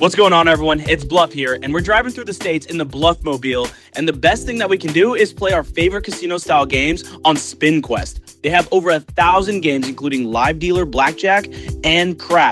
What's going on, everyone? It's Bluff here, and we're driving through the states in the Bluff Mobile, and the best thing that we can do is play our favorite casino-style games on Spin Quest. They have over 1,000 games, including live dealer, blackjack, and craps.